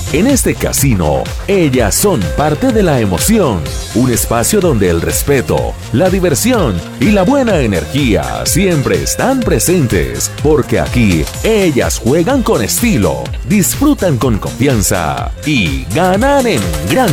En este casino, ellas son parte de la emoción, un espacio donde el respeto, la diversión y la buena energía siempre están presentes, porque aquí ellas juegan con estilo, disfrutan con confianza y ganan en grande.